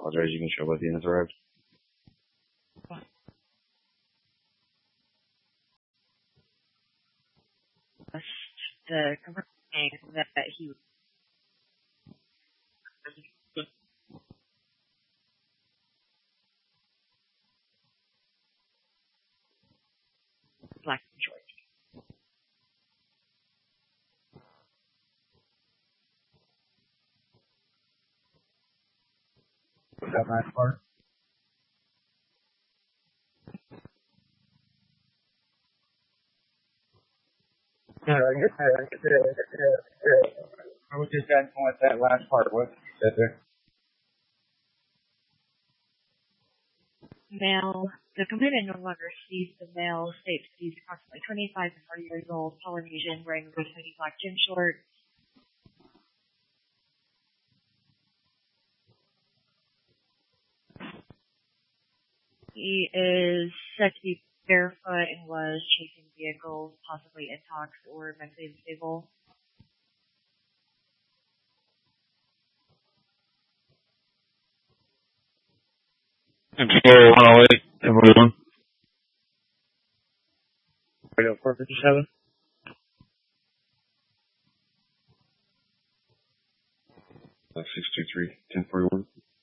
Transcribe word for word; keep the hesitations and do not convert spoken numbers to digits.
apologize. You can show both units arrived. The confirming that he black and short. That last part. I was just asking what that last part was. Male, the complainant no longer sees the male, states that he's approximately twenty-five to forty years old, Polynesian, wearing red hoodie, black gym shorts. He is said to be barefoot and was chasing vehicles, possibly intox or mentally unstable. M T A one oh eight, ten forty-one. Radio four fifty-seven. six two three, ten forty-one.